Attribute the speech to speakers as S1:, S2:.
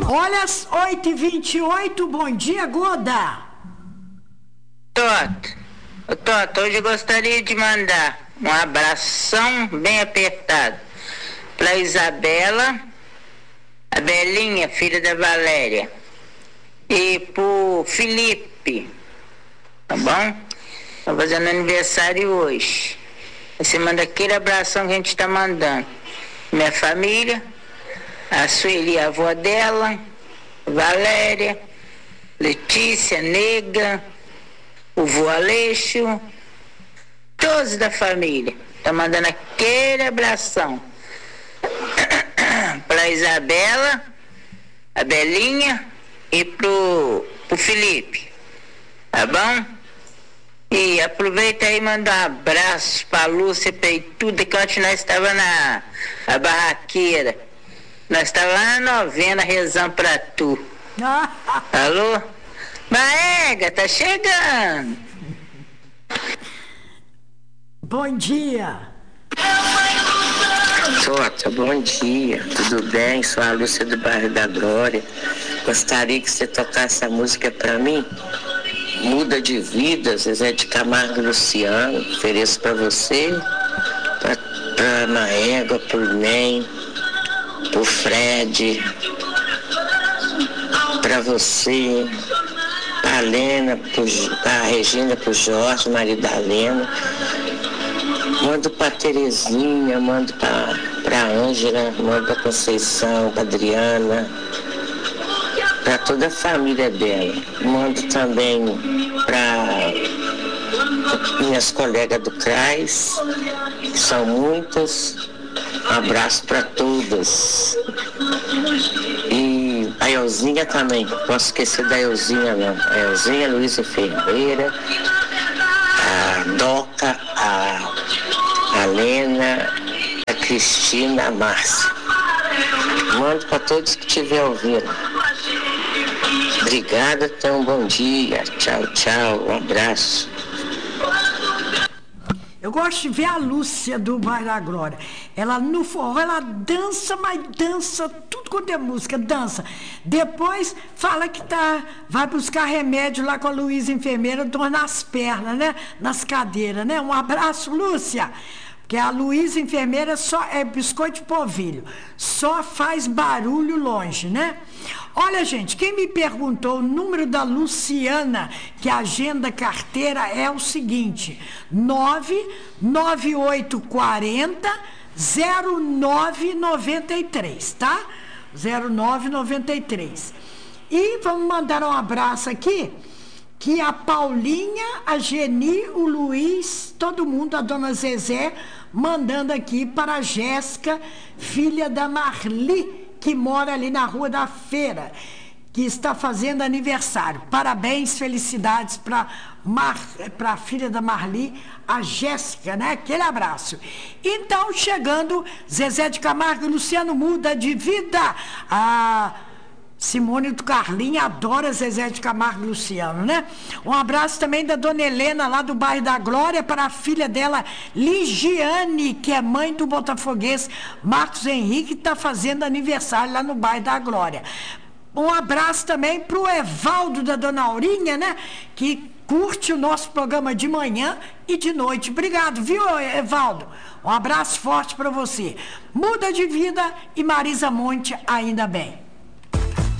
S1: Olha as 8h28, bom dia, Goda.
S2: Toto, hoje eu gostaria de mandar um abração bem apertado para Isabela, a Belinha, filha da Valéria, e pro Felipe, tá bom? Tá fazendo aniversário hoje. Você manda aquele abração que a gente tá mandando. Minha família, a Sueli, a avó dela, Valéria, Letícia, Nega, o vô Aleixo, todos da família. Tá mandando aquele abração pra Isabela, a Belinha e pro Felipe, tá bom? E aproveita aí e manda um abraço pra Lúcia Peituda, que ontem nós estava na barraqueira. Nós estava lá na novena rezando pra tu. Alô? Maega, tá chegando.
S1: Bom dia.
S3: Tota, bom dia, tudo bem? Sou a Lúcia do bairro da Glória. Gostaria que você tocasse a música pra mim. Muda de Vida, Zezé de Camargo e Luciano. Ofereço pra você, pra Maega, pro Nem, pro Fred, pra você, pra Lena, pra Regina, pro Jorge, marido da Lena. Mando pra Terezinha, mando pra Ângela, mando pra Conceição, pra Adriana, pra toda a família dela. Mando também pra minhas colegas do CRAS, que são muitas. Um abraço pra todas. E a Elzinha também, não posso esquecer da Elzinha não. A Elzinha, Luísa Enfermeira, a Doca, a Lena, a Cristina, a Márcia. Mando para todos que estiver ouvindo. Obrigada, tenham um bom dia. Tchau, tchau, um abraço.
S1: Eu gosto de ver a Lúcia do Bairro da Glória. Ela no forró, ela dança, mas dança, tudo quanto é música, dança. Depois fala que vai buscar remédio lá com a Luísa Enfermeira, dor nas pernas, né? Nas cadeiras, né? Um abraço, Lúcia. Porque a Luísa Enfermeira só é biscoito de polvilho, só faz barulho longe, né? Olha, gente, quem me perguntou o número da Luciana, que agenda carteira, é o seguinte: 99840 0993, tá? 0993. E vamos mandar um abraço aqui, que a Paulinha, a Geni, o Luiz, todo mundo, a dona Zezé, mandando aqui para a Jéssica, filha da Marli, que mora ali na Rua da Feira, que está fazendo aniversário. Parabéns, felicidades para a filha da Marli, a Jéssica, né? Aquele abraço. Então, chegando, Zezé de Camargo e Luciano, Muda de Vida. A Simone do Carlinho adora Zezé de Camargo e Luciano, né? Um abraço também da dona Helena, lá do bairro da Glória, para a filha dela, Ligiane, que é mãe do botafoguês Marcos Henrique, que está fazendo aniversário lá no bairro da Glória. Um abraço também para o Evaldo, da dona Aurinha, né? Que curte o nosso programa de manhã e de noite. Obrigado, viu, Evaldo? Um abraço forte para você. Muda de Vida e Marisa Monte, ainda bem.